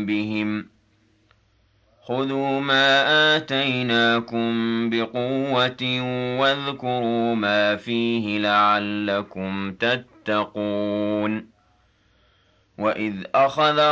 بِهِمْ خُذُوا مَا آتَيْنَاكُمْ بِقُوَّةٍ وَاذْكُرُوا مَا فِيهِ لَعَلَّكُمْ تَتَّقُونَ وَإِذْ أَخَذَ